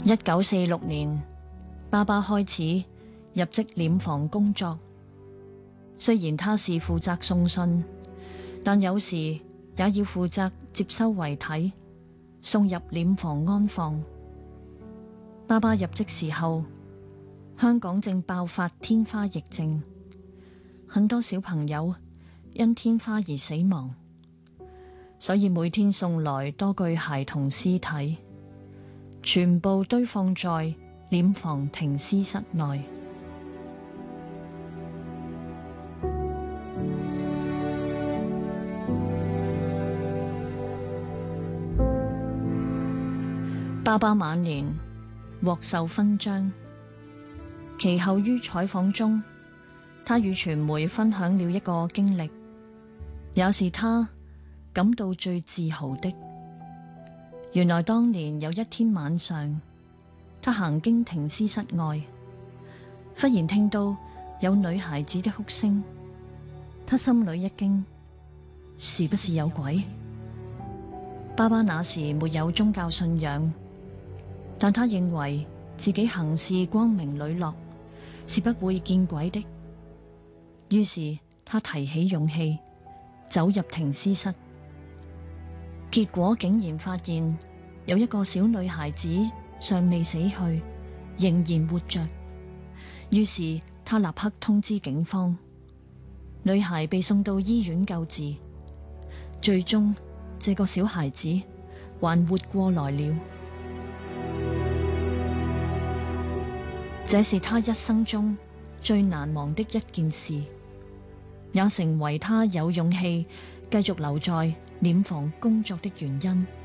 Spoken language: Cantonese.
1946年，爸爸開始入職殮房工作。雖然他是負責送信，但有時也要負責接收遺體，送入殮房安放。爸爸入職時候，香港正爆發天花疫症，很多小朋友因天花而死亡，所以每天送來多具孩童屍體，全部堆放在殮房停屍室內。爸爸晚年獲授勳章，其後於採訪中，他與傳媒分享了一個經歷，也是他感到最自豪的。原來當年有一天晚上，他行經停屍室外，忽然聽到有女孩子的哭聲，他心裏一驚，是不是有鬼？爸爸那時沒有宗教信仰，但他認為自己行事光明磊落，是不會見鬼的。於是他提起勇氣走入停屍室，結果竟然發現有一個小女孩子尚未死去，仍然活着。於是他立刻通知警方，女孩被送到醫院救治，最終這個小孩子還活過來了。這是他一生中最難忘的一件事，也成為他有勇氣繼續留在殮房工作的原因。